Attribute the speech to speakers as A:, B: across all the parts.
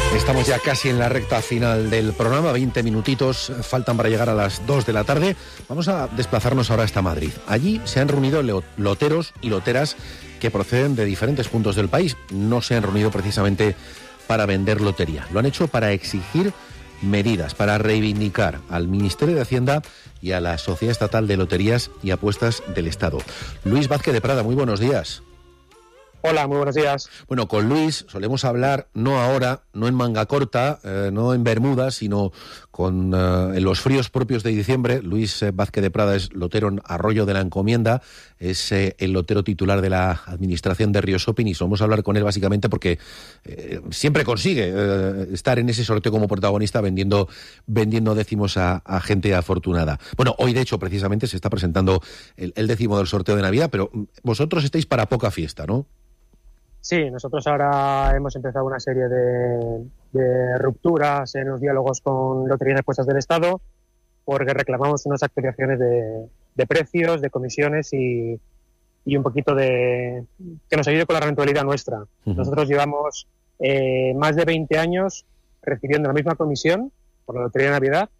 A: Estamos ya casi en la recta final del programa, 20 minutitos faltan para llegar a las 2 de la tarde. Vamos a desplazarnos ahora hasta Madrid. Allí se han reunido loteros y loteras que proceden de diferentes puntos del país. No se han reunido precisamente para vender lotería. Lo han hecho para exigir medidas, para reivindicar al Ministerio de Hacienda y a la Sociedad Estatal de Loterías y Apuestas del Estado. Luis Vázquez de Prada, muy buenos días.
B: Hola, muy buenos días.
A: Bueno, con Luis solemos hablar no ahora, no en manga corta, no en bermudas, sino en los fríos propios de diciembre. Luis Vázquez de Prada es lotero en Arroyo de la Encomienda, es el lotero titular de la administración de Río Shopping y solemos hablar con él básicamente porque siempre consigue estar en ese sorteo como protagonista vendiendo décimos a gente afortunada. Bueno, hoy de hecho precisamente se está presentando el décimo del sorteo de Navidad, pero vosotros estáis para poca fiesta, ¿no?
B: Sí, nosotros ahora hemos empezado una serie de rupturas en los diálogos con Loterías y Apuestas del Estado porque reclamamos unas actualizaciones de precios, de comisiones y un poquito que nos ayude con la rentabilidad nuestra. Uh-huh. Nosotros llevamos más de 20 años recibiendo la misma comisión por la Lotería de Navidad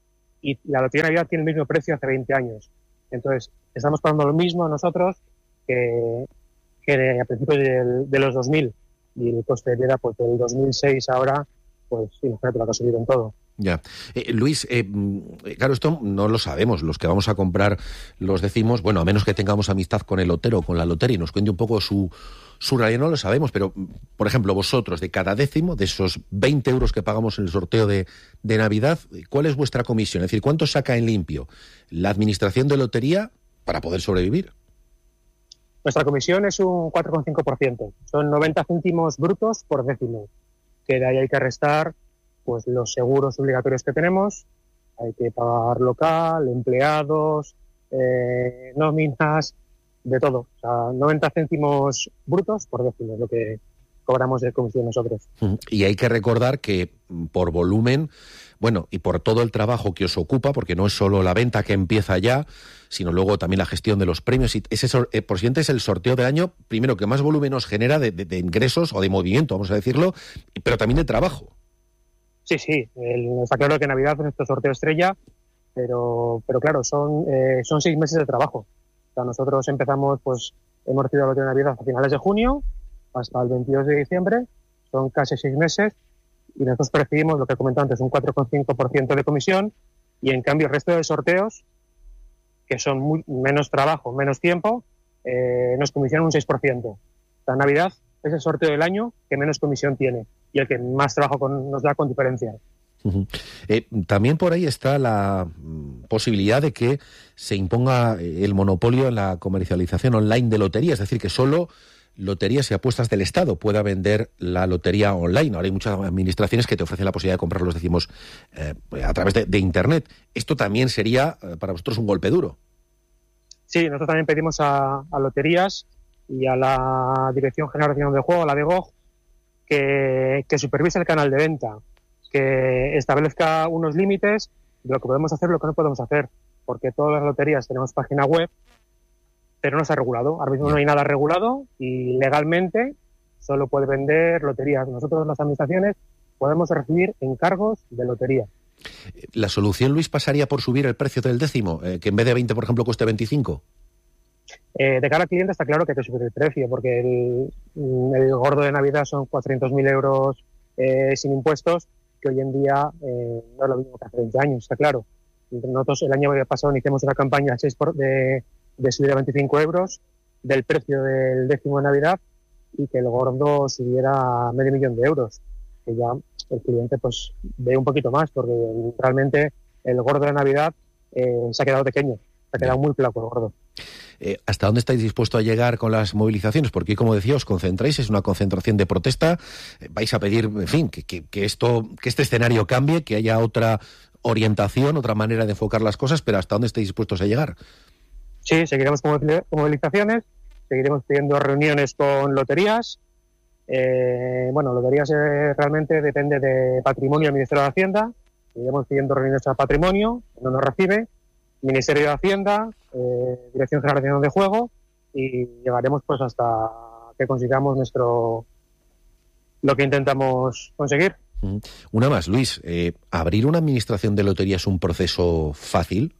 B: y la Lotería de Navidad tiene el mismo precio hace 20 años. Entonces, estamos pagando lo mismo nosotros que a principios de los 2000 y el coste de vida pues del 2006 ahora, pues imagínate lo que ha subido en todo.
A: Ya. Luis, claro, esto no lo sabemos, los que vamos a comprar los décimos, bueno, a menos que tengamos amistad con el lotero o con la lotería y nos cuente un poco su realidad, no lo sabemos, pero, por ejemplo, vosotros, de cada décimo, de esos 20 euros que pagamos en el sorteo de Navidad, ¿cuál es vuestra comisión? Es decir, ¿cuánto saca en limpio la administración de lotería para poder sobrevivir?
B: Nuestra comisión es un 4,5%. Son 90 céntimos brutos por décimo. Que de ahí hay que restar pues los seguros obligatorios que tenemos. Hay que pagar local, empleados, nóminas, de todo. O sea, 90 céntimos brutos por décimo es lo que cobramos de comisión nosotros.
A: Y hay que recordar que por volumen, bueno, y por todo el trabajo que os ocupa, porque no es solo la venta que empieza ya, sino luego también la gestión de los premios. Y ese, por siguiente, es el sorteo del año, primero, que más volumen os genera de ingresos o de movimiento, vamos a decirlo, pero también de trabajo.
B: Sí. Está claro que Navidad es nuestro sorteo estrella, pero claro, son 6 meses de trabajo. O sea, nosotros empezamos, pues, hemos recibido la lotería de Navidad a finales de junio, hasta el 22 de diciembre, son casi 6 meses, y nosotros percibimos, lo que he comentado antes, un 4,5% de comisión, y en cambio el resto de sorteos, que son menos trabajo, menos tiempo, nos comisionan un 6%. La Navidad es el sorteo del año que menos comisión tiene, y el que más trabajo nos da con diferencia.
A: Uh-huh. También por ahí está la posibilidad de que se imponga el monopolio en la comercialización online de loterías, es decir, que solo Loterías y Apuestas del Estado pueda vender la lotería online. Ahora hay muchas administraciones que te ofrecen la posibilidad de comprar los décimos a través de Internet. Esto también sería para vosotros un golpe duro.
B: Sí, nosotros también pedimos a Loterías y a la Dirección General de Juego, a la DGOG, que supervise el canal de venta, que establezca unos límites de lo que podemos hacer y lo que no podemos hacer, porque todas las loterías tenemos página web, pero no se ha regulado. Ahora mismo no hay nada regulado y legalmente solo puede vender loterías. Nosotros, las administraciones, podemos recibir encargos de lotería.
A: ¿La solución, Luis, pasaría por subir el precio del décimo? Que en vez de 20, por ejemplo, cueste 25.
B: De cara al cliente está claro que hay que subir el precio, porque el gordo de Navidad son 400.000 euros sin impuestos, que hoy en día no es lo mismo que hace 20 años, está claro. Nosotros el año pasado iniciamos una campaña de subir a 25 euros del precio del décimo de Navidad y que el gordo subiera a 500.000 euros, que ya el cliente pues ve un poquito más, porque realmente el gordo de Navidad se ha quedado pequeño, se ha quedado muy flaco el gordo.
A: ¿Hasta dónde estáis dispuestos a llegar con las movilizaciones? Porque, como decía, os concentráis, es una concentración de protesta, vais a pedir, en fin, que este escenario cambie, que haya otra orientación, otra manera de enfocar las cosas, pero ¿hasta dónde estáis dispuestos a llegar?
B: Sí, seguiremos con movilizaciones, seguiremos pidiendo reuniones con loterías. Loterías realmente depende de Patrimonio del Ministerio de Hacienda. Seguiremos pidiendo reuniones a Patrimonio, no nos recibe. Ministerio de Hacienda, Dirección General de Juego, y llegaremos pues hasta que consigamos lo que intentamos conseguir.
A: Una más, Luis. ¿Abrir una administración de lotería es un proceso fácil?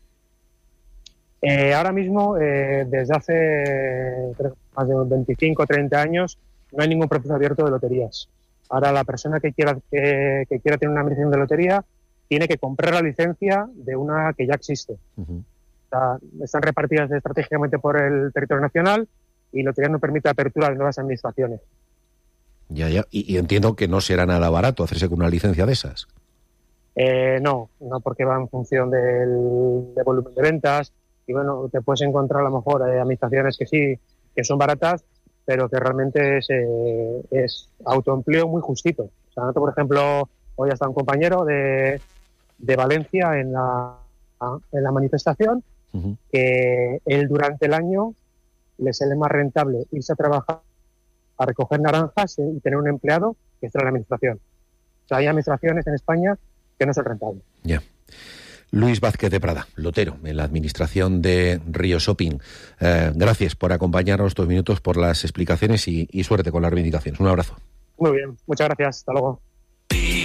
B: Ahora mismo, desde hace más de 25 o 30 años, no hay ningún proceso abierto de loterías. Ahora la persona que quiera tener una administración de lotería tiene que comprar la licencia de una que ya existe. Están repartidas estratégicamente por el territorio nacional y lotería no permite apertura de nuevas administraciones.
A: Ya. Y entiendo que no será nada barato hacerse con una licencia de esas.
B: No, porque va en función del volumen de ventas. Y bueno, te puedes encontrar a lo mejor administraciones que sí, que son baratas, pero que realmente es autoempleo muy justito. O sea, nosotros, por ejemplo, hoy está un compañero de Valencia en la manifestación, que él durante el año le sale más rentable irse a trabajar a recoger naranjas y tener un empleado que estar en la administración. O sea, hay administraciones en España que no son rentables.
A: Ya. Luis Vázquez de Prada, lotero en la administración de Río Shopping. Gracias por acompañarnos estos minutos, por las explicaciones y suerte con las reivindicaciones. Un abrazo.
B: Muy bien, muchas gracias. Hasta luego.